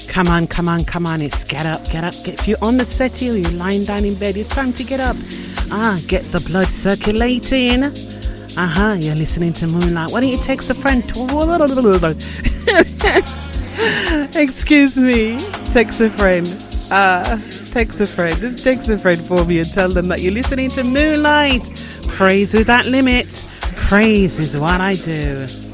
Come on, come on, come on. It's get up, get up. If you're on the settee or you're lying down in bed, it's time to get up. Get the blood circulating. You're listening to Moonlight. Why don't you text a friend? Excuse me. Text a friend. Text a friend. Just text a friend for me and tell them that you're listening to Moonlight. Praise without limit. Praise is what I do.